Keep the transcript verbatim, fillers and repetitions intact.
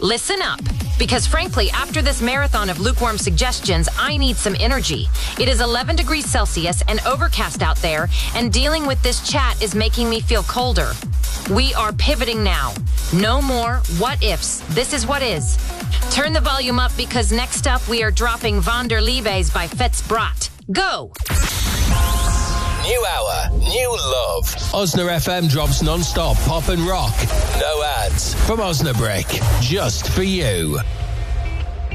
Listen up. Because frankly, after this marathon of lukewarm suggestions, I need some energy. It is eleven degrees Celsius and overcast out there, and dealing with this chat is making me feel colder. We are pivoting now. No more what ifs. This is what is. Turn the volume up because next up we are dropping Van der Liebes by Fetz Brat. Go! New hour, new love. Osna F M drops non-stop pop and rock. No ads from Osnabrick. Just for you.